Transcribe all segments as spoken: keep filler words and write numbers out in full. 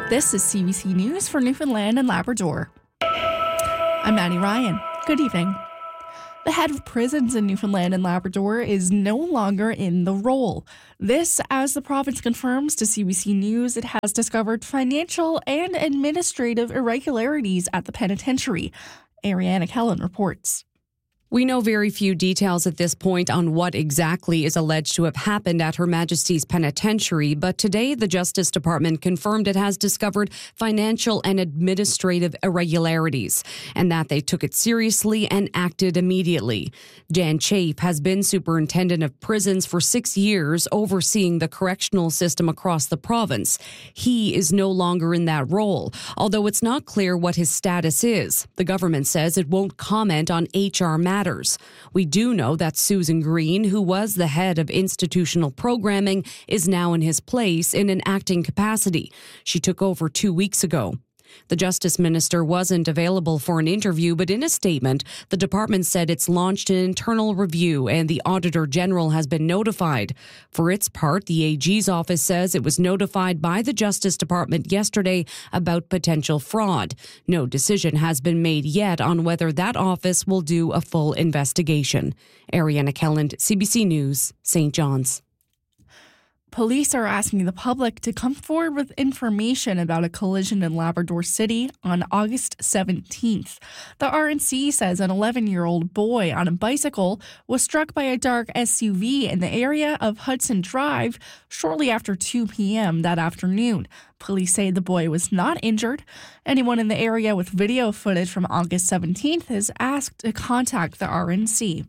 This is C B C News for Newfoundland and Labrador. I'm Maddie Ryan. Good evening. The head of prisons in Newfoundland and Labrador is no longer in the role. This, as the province confirms to C B C News, it has discovered financial and administrative irregularities at the penitentiary. Ariana Kellen reports. We know very few details at this point on what exactly is alleged to have happened at Her Majesty's Penitentiary, but today the Justice Department confirmed it has discovered financial and administrative irregularities and that they took it seriously and acted immediately. Dan Chafe has been superintendent of prisons for six years, overseeing the correctional system across the province. He is no longer in that role, although it's not clear what his status is. The government says it won't comment on H R matters. We do know that Susan Green, who was the head of institutional programming, is now in his place in an acting capacity. She took over two weeks ago. The Justice Minister wasn't available for an interview, but in a statement, the department said it's launched an internal review and the Auditor General has been notified. For its part, the A G's office says it was notified by the Justice Department yesterday about potential fraud. No decision has been made yet on whether that office will do a full investigation. Ariana Kelland, C B C News, Saint John's. Police are asking the public to come forward with information about a collision in Labrador City on August seventeenth. The R N C says an eleven-year-old boy on a bicycle was struck by a dark S U V in the area of Hudson Drive shortly after two p.m. that afternoon. Police say the boy was not injured. Anyone in the area with video footage from August seventeenth is asked to contact the R N C.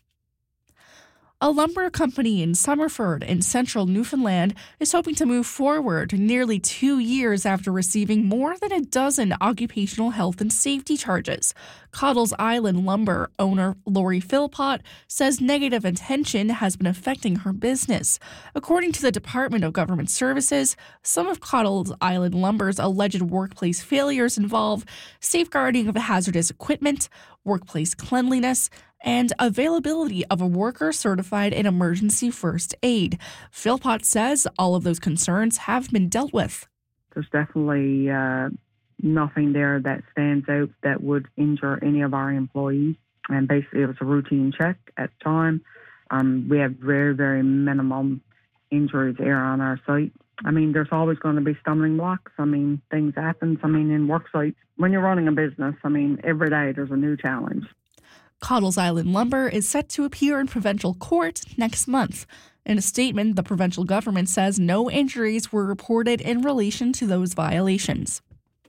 A lumber company in Summerford in central Newfoundland is hoping to move forward nearly two years after receiving more than a dozen occupational health and safety charges. Cottles Island Lumber owner Lori Philpott says negative attention has been affecting her business. According to the Department of Government Services, some of Cottles Island Lumber's alleged workplace failures involve safeguarding of hazardous equipment, workplace cleanliness, and availability of a worker certified in emergency first aid. Philpott says all of those concerns have been dealt with. There's definitely uh, nothing there that stands out that would injure any of our employees. And basically it was a routine check at the time. Um, we have very, very minimum injuries here on our site. I mean, there's always going to be stumbling blocks. I mean, things happen. I mean, in work sites, when you're running a business, I mean, every day there's a new challenge. Cottles Island Lumber is set to appear in provincial court next month. In a statement, the provincial government says no injuries were reported in relation to those violations.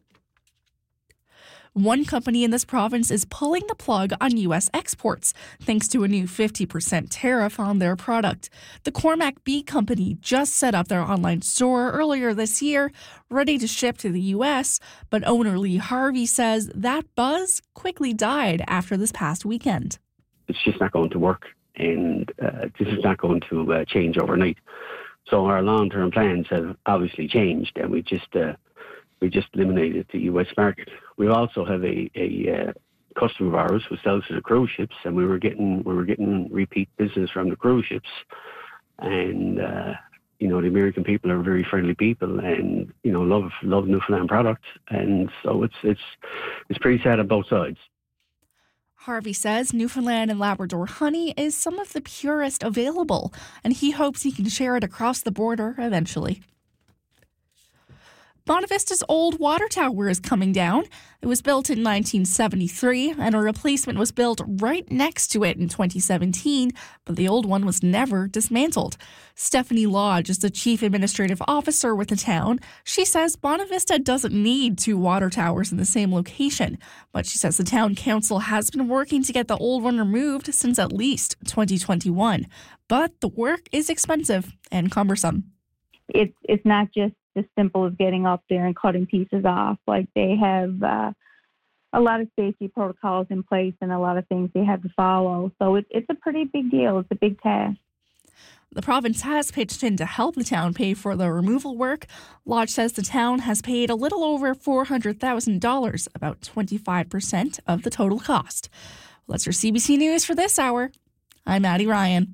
One company in this province is pulling the plug on U S exports, thanks to a new fifty percent tariff on their product. The Cormac Bee Company just set up their online store earlier this year, ready to ship to the U S, but owner Lee Harvey says that buzz quickly died after this past weekend. It's just not going to work, and uh, this is not going to uh, change overnight. So our long-term plans have obviously changed, and we just... Uh, We just eliminated the U S market. We also have a, a uh, customer of ours who sells to the cruise ships, and we were getting we were getting repeat business from the cruise ships. And uh, you know, the American people are very friendly people, and you know, love love Newfoundland products. And so it's it's it's pretty sad on both sides. Harvey says Newfoundland and Labrador honey is some of the purest available, and he hopes he can share it across the border eventually. Bonavista's old water tower is coming down. It was built in nineteen seventy-three, and a replacement was built right next to it in twenty seventeen, but the old one was never dismantled. Stephanie Lodge is the chief administrative officer with the town. She says Bonavista doesn't need two water towers in the same location, but she says the town council has been working to get the old one removed since at least twenty twenty-one. But the work is expensive and cumbersome. It's, it's not just as simple as getting up there and cutting pieces off. Like, they have uh, a lot of safety protocols in place and a lot of things they have to follow. So it, it's a pretty big deal. It's a big task. The province has pitched in to help the town pay for the removal work. Lodge says the town has paid a little over four hundred thousand dollars, about twenty-five percent of the total cost. Well, that's your C B C News for this hour. I'm Maddie Ryan.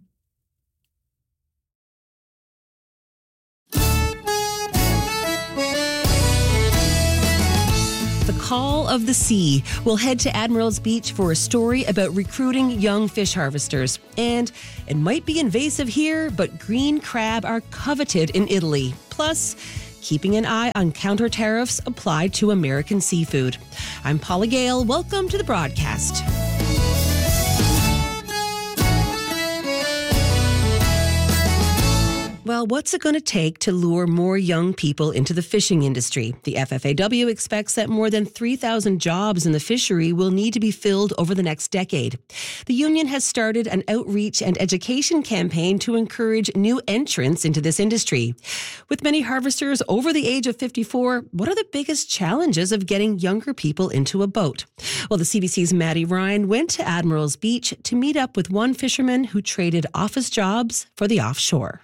Call of the Sea. We'll head to Admiral's Beach for a story about recruiting young fish harvesters. And it might be invasive here, but green crab are coveted in Italy. Plus, keeping an eye on counter tariffs applied to American seafood. I'm Paula Gale. Welcome to the broadcast. Well, what's it going to take to lure more young people into the fishing industry? The F F A W expects that more than three thousand jobs in the fishery will need to be filled over the next decade. The union has started an outreach and education campaign to encourage new entrants into this industry. With many harvesters over the age of fifty-four, what are the biggest challenges of getting younger people into a boat? Well, the C B C's Maddie Ryan went to Admiral's Beach to meet up with one fisherman who traded office jobs for the offshore.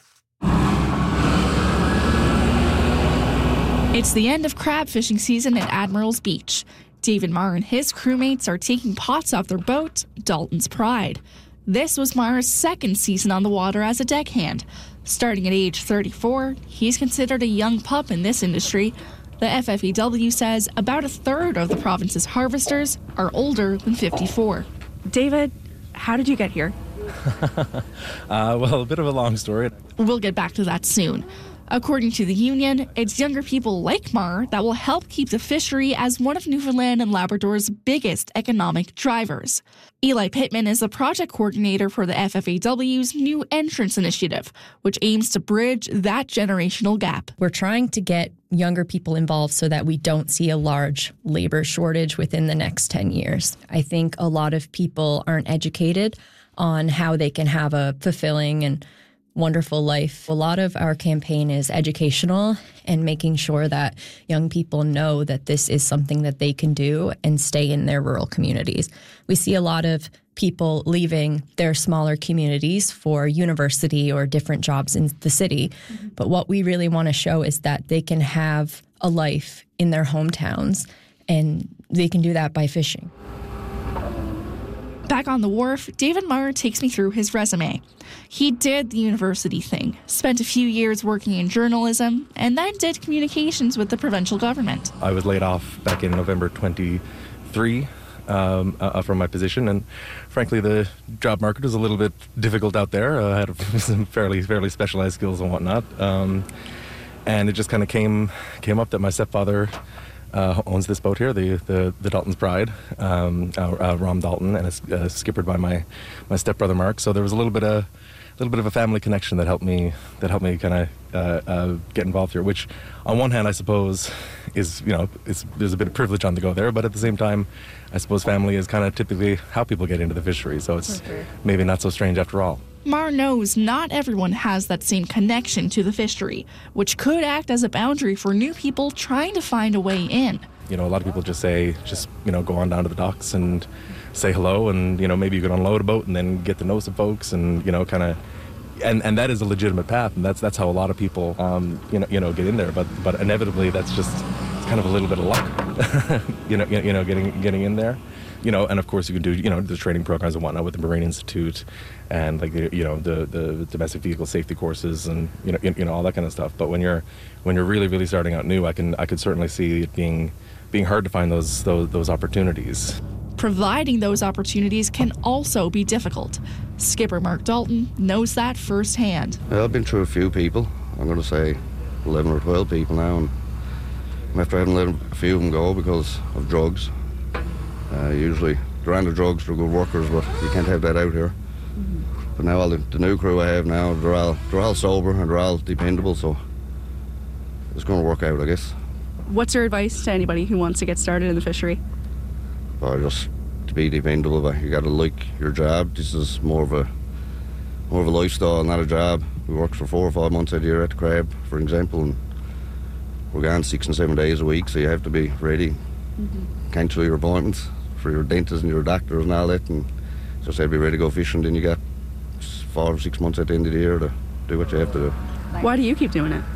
It's the end of crab fishing season at Admiral's Beach. David Marr and his crewmates are taking pots off their boat, Dalton's Pride. This was Marr's second season on the water as a deckhand. Starting at age thirty-four, he's considered a young pup in this industry. The F F A W says about a third of the province's harvesters are older than fifty-four. David, how did you get here? uh, well, a bit of a long story. We'll get back to that soon. According to the union, it's younger people like Marr that will help keep the fishery as one of Newfoundland and Labrador's biggest economic drivers. Eli Pittman is the project coordinator for the F F A W's New Entrants Initiative, which aims to bridge that generational gap. We're trying to get younger people involved so that we don't see a large labor shortage within the next ten years. I think a lot of people aren't educated on how they can have a fulfilling and wonderful life. A lot of our campaign is educational and making sure that young people know that this is something that they can do and stay in their rural communities. We see a lot of people leaving their smaller communities for university or different jobs in the city. Mm-hmm. But what we really want to show is that they can have a life in their hometowns, and they can do that by fishing. Back on the wharf, David Marr takes me through his resume. He did the university thing, spent a few years working in journalism, and then did communications with the provincial government. I was laid off back in November twenty-three um, uh, from my position, and frankly, the job market was a little bit difficult out there. Uh, I had some fairly fairly specialized skills and whatnot, um, and it just kind of came came up that my stepfather Uh, owns this boat here, the the, the Dalton's Pride, um, uh, uh, Rom Dalton, and it's uh, skippered by my, my stepbrother Mark. So there was a little bit of a little bit of a family connection that helped me that helped me kind of uh, uh, get involved here. Which, on one hand, I suppose is you know it's, there's a bit of privilege on the go there, but at the same time, I suppose family is kind of typically how people get into the fishery. So it's okay. Maybe not so strange after all. Marr knows not everyone has that same connection to the fishery, which could act as a boundary for new people trying to find a way in. You know, a lot of people just say, just, you know, go on down to the docks and say hello, and, you know, maybe you can unload a boat and then get to know some folks and, you know, kind of, and, and that is a legitimate path, and that's that's how a lot of people, um, you know, you know, get in there. But but inevitably, that's just it's kind of a little bit of luck, you know, you know, getting getting in there. You know, and of course you can do, you know, the training programs and whatnot with the Marine Institute and like, the, you know, the, the domestic vehicle safety courses and, you know, you know, all that kind of stuff. But when you're, when you're really, really starting out new, I can, I could certainly see it being, being hard to find those, those, those opportunities. Providing those opportunities can also be difficult. Skipper Mark Dalton knows that firsthand. Well, I've been through a few people. I'm going to say eleven or twelve people now, and I'm after having let a few of them go because of drugs. Uh, usually they're under drugs, they're good workers, but you can't have that out here. Mm-hmm. But now all the, the new crew I have now, they're all, they're all sober and they're all dependable, so it's going to work out, I guess. What's your advice to anybody who wants to get started in the fishery? Well, just to be dependable, but you got to like your job. This is more of a more of a lifestyle, not a job. We worked for four or five months out here at the crab, for example, and we're gone six and seven days a week, so you have to be ready, mm-hmm. cancel your appointments for your dentist and your doctors and all that, and just have to be ready to go fishing. Then you got five or six months at the end of the year to do what you have to do. Why do you keep doing it?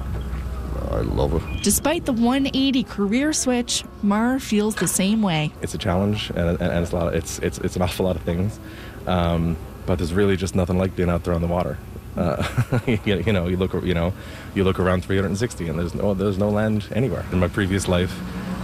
I love it. Despite the one eighty career switch, Marr feels the same way. It's a challenge, and, and it's a lot. Of, it's it's it's an awful lot of things, um, but there's really just nothing like being out there on the water. Uh, you, you know, you look, you know, you look around three hundred sixty, and there's no there's no land anywhere. In my previous life,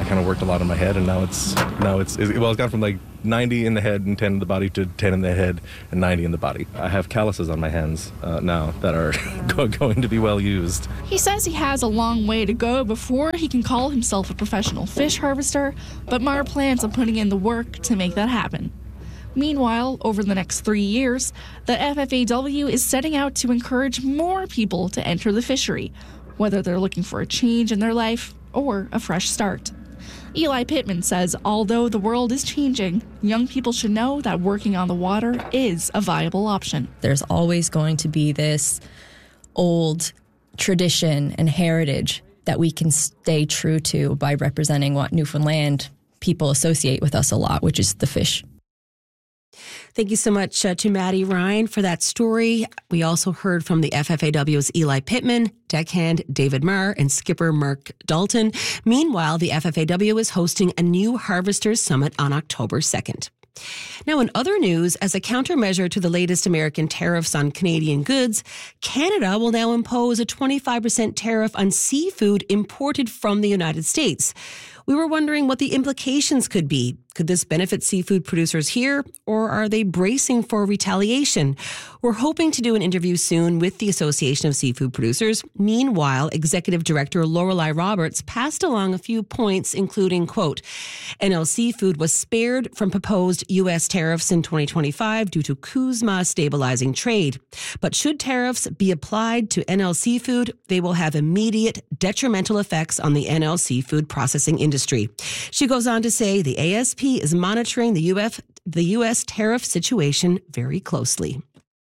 I kind of worked a lot in my head, and now it's now it's it, well, it's gone from like ninety in the head and ten in the body to ten in the head and ninety in the body. I have calluses on my hands uh, now that are going to be well used. He says he has a long way to go before he can call himself a professional fish harvester, but Maher plans on putting in the work to make that happen. Meanwhile, over the next three years, the F F A W is setting out to encourage more people to enter the fishery, whether they're looking for a change in their life or a fresh start. Eli Pittman says although the world is changing, young people should know that working on the water is a viable option. There's always going to be this old tradition and heritage that we can stay true to by representing what Newfoundland people associate with us a lot, which is the fish. Thank you so much uh, to Maddie Ryan for that story. We also heard from the F F A W's Eli Pittman, deckhand David Maher, and skipper Mark Dalton. Meanwhile, the F F A W is hosting a new Harvesters Summit on October second. Now, in other news, as a countermeasure to the latest American tariffs on Canadian goods, Canada will now impose a twenty-five percent tariff on seafood imported from the United States. We were wondering what the implications could be. Could this benefit seafood producers here, or are they bracing for retaliation? We're hoping to do an interview soon with the Association of Seafood Producers. Meanwhile, Executive Director Lorelei Roberts passed along a few points, including, quote, N L Seafood was spared from proposed U S tariffs in twenty twenty-five due to CUSMA stabilizing trade. But should tariffs be applied to N L Seafood, they will have immediate detrimental effects on the N L Seafood processing industry. She goes on to say the A S P is monitoring the U F, the U S tariff situation very closely.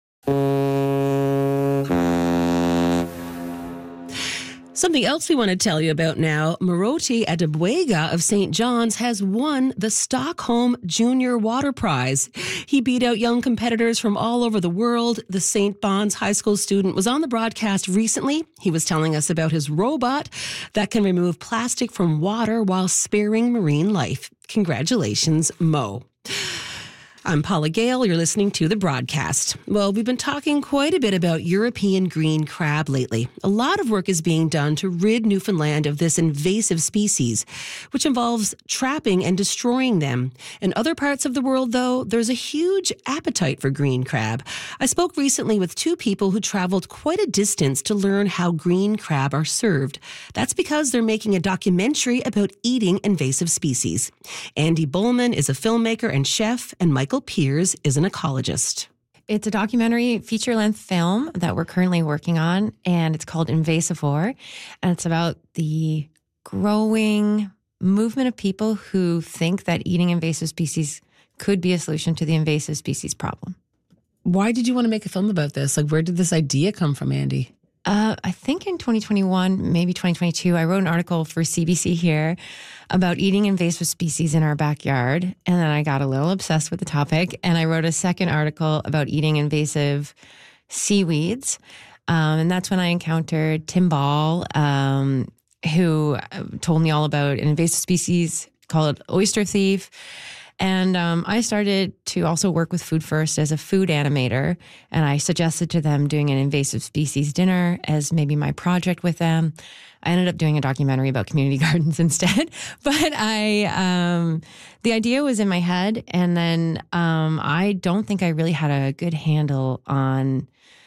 Something else we want to tell you about now, Maroti Adebwega of Saint John's has won the Stockholm Junior Water Prize. He beat out young competitors from all over the world. The Saint Bon's high school student was on the broadcast recently. He was telling us about his robot that can remove plastic from water while sparing marine life. Congratulations, Mo. I'm Paula Gale. You're listening to The Broadcast. Well, we've been talking quite a bit about European green crab lately. A lot of work is being done to rid Newfoundland of this invasive species, which involves trapping and destroying them. In other parts of the world, though, there's a huge appetite for green crab. I spoke recently with two people who traveled quite a distance to learn how green crab are served. That's because they're making a documentary about eating invasive species. Andy Bullman is a filmmaker and chef, and Michael Piers is an ecologist. It's a documentary feature-length film that we're currently working on, and it's called Invasivore, and it's about the growing movement of people who think that eating invasive species could be a solution to the invasive species problem. Why did you want to make a film about this? Like, where did this idea come from, Andy? Uh, I think in twenty twenty-one, maybe twenty twenty-two, I wrote an article for C B C here about eating invasive species in our backyard. And then I got a little obsessed with the topic. And I wrote a second article about eating invasive seaweeds. Um, and that's when I encountered Tim Ball, um, who told me all about an invasive species called oyster thief. And um, I started to also work with Food First as a food animator, and I suggested to them doing an invasive species dinner as maybe my project with them. I ended up doing a documentary about community gardens instead, but I, um, the idea was in my head, and then um, I don't think I really had a good handle on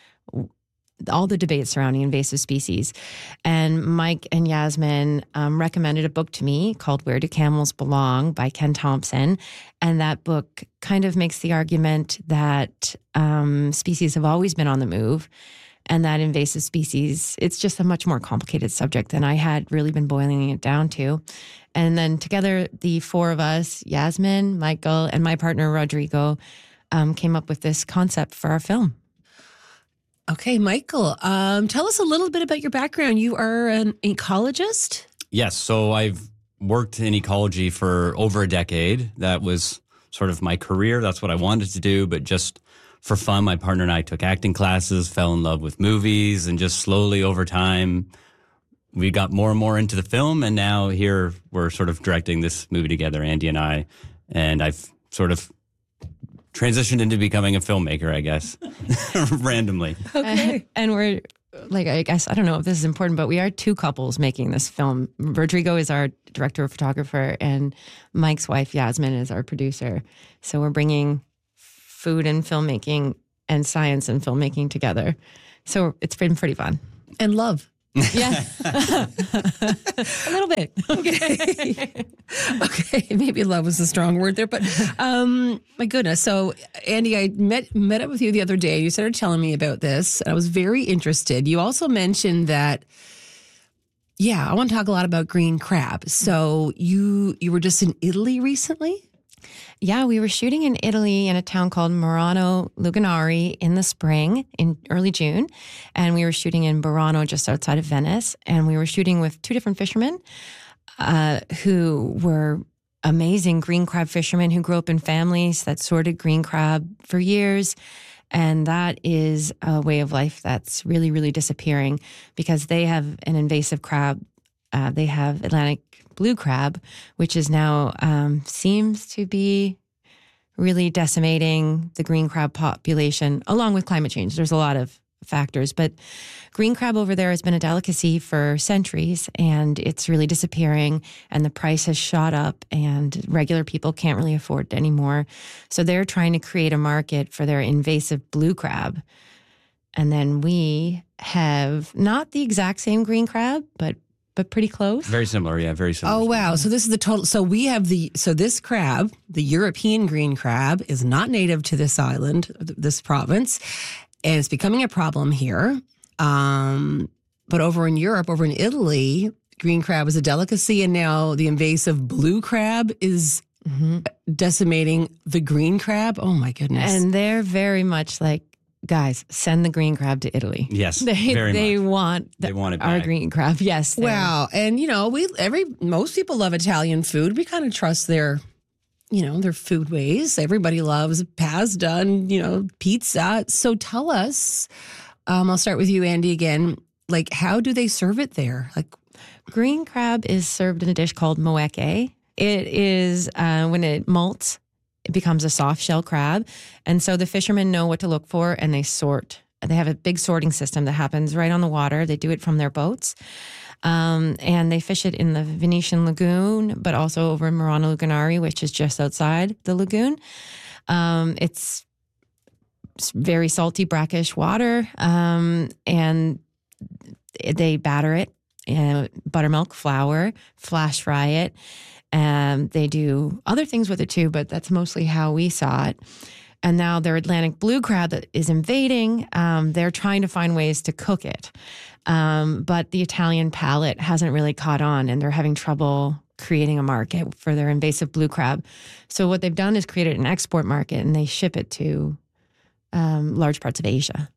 all the debates surrounding invasive species. And Mike and Yasmin um, recommended a book to me called Where Do Camels Belong by Ken Thompson. And that book kind of makes the argument that um, species have always been on the move, and that invasive species, it's just a much more complicated subject than I had really been boiling it down to. And then together, the four of us, Yasmin, Michael, and my partner, Rodrigo, um, came up with this concept for our film. Okay, Michael, um, tell us a little bit about your background. You are an ecologist? Yes, so I've worked in ecology for over a decade. That was sort of my career. That's what I wanted to do, but just for fun, my partner and I took acting classes, fell in love with movies, and just slowly over time, we got more and more into the film, and now here we're sort of directing this movie together, Andy and I, and I've sort of transitioned into becoming a filmmaker, I guess, randomly. Okay. And we're like, I guess, I don't know if this is important, but we are two couples making this film. Rodrigo is our director of photographer, and Mike's wife, Yasmin, is our producer. So we're bringing food and filmmaking and science and filmmaking together. So it's been pretty fun. And love. Yeah. A little bit. Okay. Okay. Maybe love was a strong word there, but um, my goodness. So, Andy, I met met up with you the other day. You started telling me about this, and I was very interested. You also mentioned that, yeah, I want to talk a lot about green crab. So you you were just in Italy recently? Yeah, we were shooting in Italy in a town called Murano Luganari in the spring, in early June. And we were shooting in Burano, just outside of Venice. And we were shooting with two different fishermen uh, who were amazing green crab fishermen who grew up in families that sorted green crab for years. And that is a way of life that's really, really disappearing because they have an invasive crab. Uh, they have Atlantic blue crab, which is now um, seems to be really decimating the green crab population, along with climate change. There's a lot of factors, but green crab over there has been a delicacy for centuries, and it's really disappearing, and the price has shot up, and regular people can't really afford it anymore. So they're trying to create a market for their invasive blue crab. And then we have not the exact same green crab, but but pretty close. Very similar, yeah, very similar. Oh, wow. So this is the total. So we have the, so this crab, the European green crab, is not native to this island, this province, and it's becoming a problem here. Um, but over in Europe, over in Italy, green crab is a delicacy, and now the invasive blue crab is mm-hmm. decimating the green crab. Oh, my goodness. And they're very much like, guys, send the green crab to Italy. Yes, they very they much. want the, they want it our back. green crab. Yes. Wow, and you know, we every most people love Italian food. We kind of trust their, you know, their food ways. Everybody loves pasta and you know pizza. So tell us. Um, I'll start with you, Andy, again. Like, how do they serve it there? Like, green crab is served in a dish called moeke. It is uh, when it molts. It becomes a soft shell crab. And so the fishermen know what to look for and they sort. They have a big sorting system that happens right on the water. They do it from their boats. Um, and they fish it in the Venetian Lagoon, but also over in Murano Luganari, which is just outside the lagoon. Um, it's very salty, brackish water. Um, and they batter it in buttermilk, flour, flash fry it. And they do other things with it too, but that's mostly how we saw it. And now their Atlantic blue crab that is invading, um, they're trying to find ways to cook it. Um, but the Italian palate hasn't really caught on, and they're having trouble creating a market for their invasive blue crab. So what they've done is created an export market, and they ship it to um, large parts of Asia.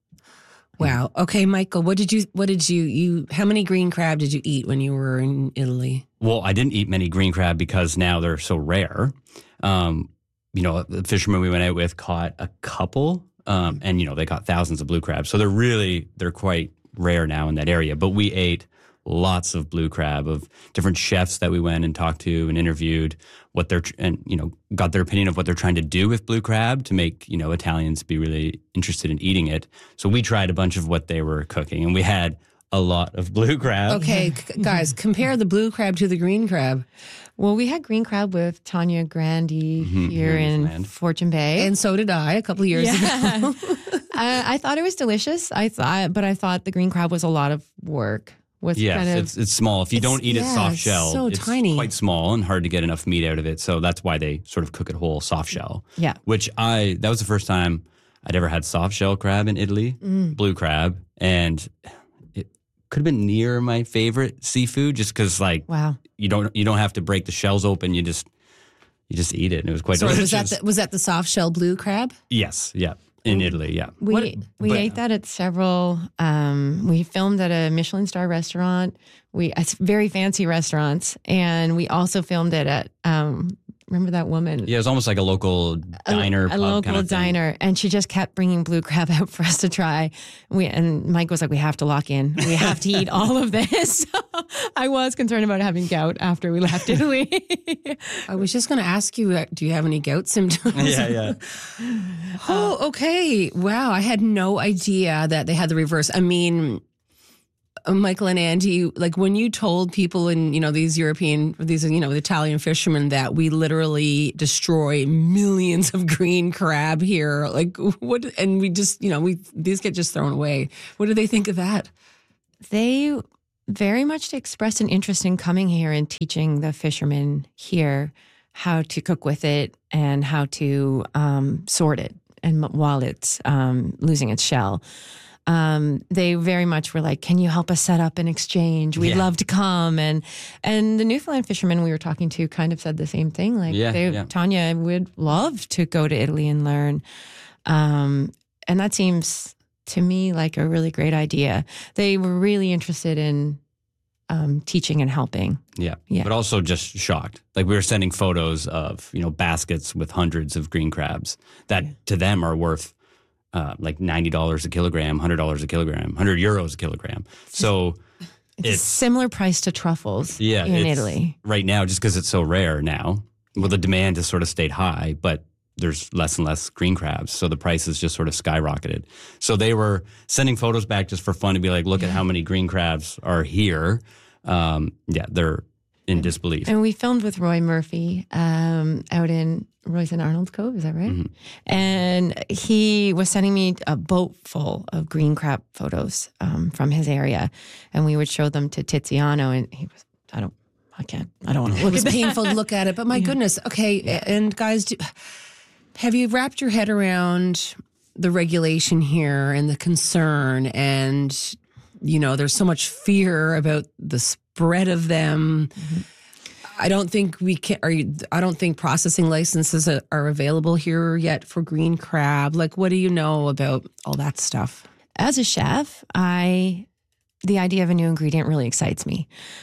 Wow. Okay, Michael, what did you, what did you, you, how many green crab did you eat when you were in Italy? Well, I didn't eat many green crab because now they're so rare. Um, you know, the fishermen we went out with caught a couple, um, and, you know, they caught thousands of blue crabs. So they're really, they're quite rare now in that area. But we ate lots of blue crab of different chefs that we went and talked to and interviewed what they're, and, you know, got their opinion of what they're trying to do with blue crab to make, you know, Italians be really interested in eating it. So we tried a bunch of what they were cooking, and we had a lot of blue crab. Okay, c- guys, compare the blue crab to the green crab. Well, we had green crab with Tanya Grandy Mm-hmm, here in Newfoundland. Fortune Bay. And so did I a couple of years Yeah. ago. I, I thought it was delicious. I thought, but I thought the green crab was a lot of work. Was Yes, kind of, it's it's small. If you It's- don't eat it yeah, soft it's shell, so it's tiny. quite small and hard to get enough meat out of it. So that's why they sort of cook it whole, soft shell. Yeah. Which I, that was the first time I'd ever had soft shell crab in Italy, Mm. blue crab. And it could have been near my favorite seafood just because like wow. you don't you don't have to break the shells open. You just you just eat it. And it was quite Sorry, delicious. was that the, was that the soft shell blue crab? Yes, yeah. In Italy, yeah. We What- we but- ate that at several. Um, we filmed at a Michelin star restaurant. We it's very fancy restaurants, and we also filmed it at. Um, remember that woman? Yeah, it was almost like a local diner, a, pub a local kind of thing. diner, and she just kept bringing blue crab out for us to try. We and Mike was like, "We have to lock in. We have to eat all of this." I was concerned about having gout after we left Italy. I was just going to ask you, uh, do you have any gout symptoms? Yeah, yeah. Oh, okay. Wow. I had no idea that they had the reverse. I mean, Uh, Michael and Andy, like when you told people in, you know, these European, these, you know, the Italian fishermen that we literally destroy millions of green crab here, like what, and we just, you know, we, these get just thrown away. What do they think of that? They very much expressed an interest in coming here and teaching the fishermen here how to cook with it and how to um, sort it and while it's um, losing its shell. Um, they very much were like, can you help us set up an exchange? We'd Yeah. love to come. And and the Newfoundland fishermen we were talking to kind of said the same thing. Like, Yeah, they, yeah. Tanya would love to go to Italy and learn. Um, and that seems to me like a really great idea. They were really interested in um, teaching and helping. Yeah. Yeah. But also just shocked. Like we were sending photos of, you know, baskets with hundreds of green crabs that Yeah. to them are worth uh, like ninety dollars a kilogram, one hundred dollars a kilogram, one hundred euros a kilogram. So It's, a it's, similar price to truffles yeah, in it's- Italy. right now, just because it's so rare now, well, the demand has sort of stayed high, but there's less and less green crabs. So the prices just sort of skyrocketed. So they were sending photos back just for fun to be like, look at how many green crabs are here. Um, yeah, they're in disbelief. And we filmed with Roy Murphy um, out in Roy's in Arnold's Cove, is that right? Mhm. And he was sending me a boat full of green crab photos um, from his area. And we would show them to Tiziano, and he was, I don't, I can't, I don't want to It look was at that. painful to look at it, but my goodness. Okay. And guys, do, have you wrapped your head around the regulation here and the concern? And, you know, there's so much fear about the spread of them. Mm-hmm. I don't think we can, are you, I don't think processing licenses are, are available here yet for green crab. Like, what do you know about all that stuff? As a chef, I, the idea of a new ingredient really excites me.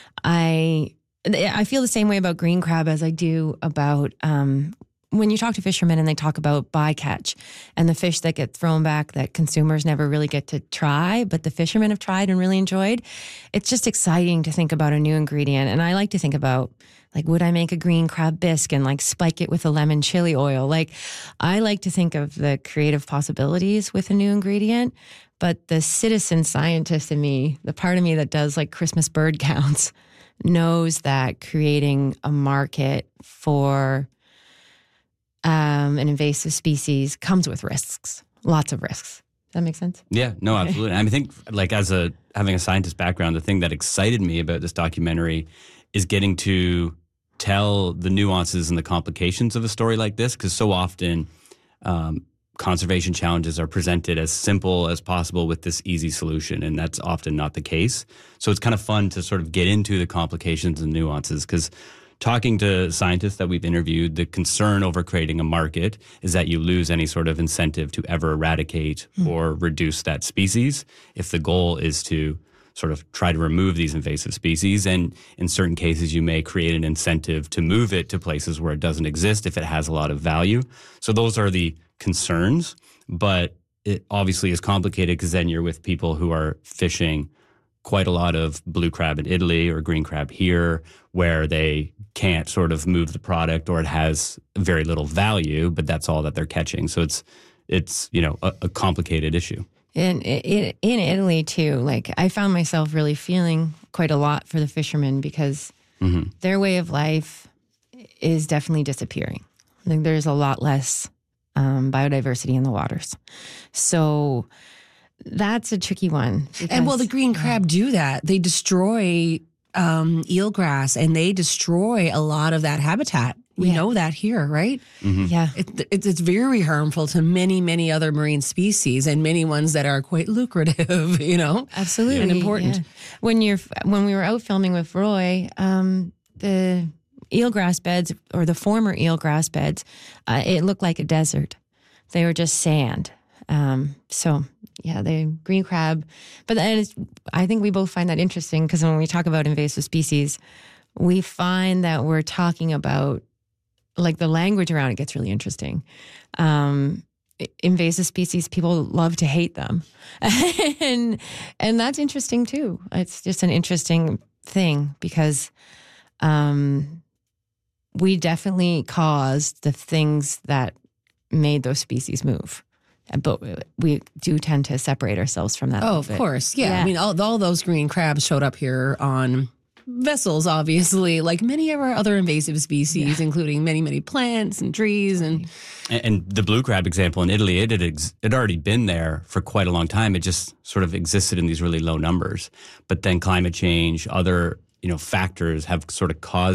I, I feel the same way about green crab as I do about, um, when you talk to fishermen and they talk about bycatch and the fish that get thrown back that consumers never really get to try, but the fishermen have tried and really enjoyed, it's just exciting to think about a new ingredient. And I like to think about, like, would I make a green crab bisque and like spike it with a lemon chili oil? Like, I like to think of the creative possibilities with a new ingredient, but the citizen scientist in me, the part of me that does like Christmas bird counts, knows that creating a market for Um, an invasive species comes with risks, lots of risks. Does that make sense? Yeah, no, absolutely. I think, like, as a having a scientist background, the thing that excited me about this documentary is getting to tell the nuances and the complications of a story like this, because so often um, conservation challenges are presented as simple as possible with this easy solution, and that's often not the case. So it's kind of fun to sort of get into the complications and nuances, because talking to scientists that we've interviewed, the concern over creating a market is that you lose any sort of incentive to ever eradicate mm. or reduce that species if the goal is to sort of try to remove these invasive species. And in certain cases, you may create an incentive to move it to places where it doesn't exist if it has a lot of value. So those are the concerns, but it obviously is complicated because then you're with people who are fishing quite a lot of blue crab in Italy or green crab here, where they can't sort of move the product or it has very little value, but that's all that they're catching. So it's, it's you know, a, a complicated issue. In, in in Italy too, like I found myself really feeling quite a lot for the fishermen because mm-hmm. their way of life is definitely disappearing. Like there's a lot less um, biodiversity in the waters. So that's a tricky one. Because, and well, the green crab do that. They destroy um, eelgrass and they destroy a lot of that habitat. We yeah. know that here, right? Mm-hmm. Yeah. It, it, it's very harmful to many, many other marine species and many ones that are quite lucrative, you know? Absolutely. And important. Yeah. When you're, when we were out filming with Roy, um, the eelgrass beds or the former eelgrass beds, uh, it looked like a desert. They were just sand. Um, so yeah, the green crab, but then it's, I think we both find that interesting because when we talk about invasive species, we find that we're talking about like the language around it gets really interesting. Um, invasive species, people love to hate them. and, and that's interesting too. It's just an interesting thing because, um, we definitely caused the things that made those species move. but we do tend to separate ourselves from that. Oh, of bit. course. Yeah. Yeah. I mean, all, all those green crabs showed up here on vessels, obviously, like many of our other invasive species, yeah. including many, many plants and trees. And and, and the blue crab example in Italy, it had ex- it already been there for quite a long time. It just sort of existed in these really low numbers. But then climate change, other you know factors have sort of caused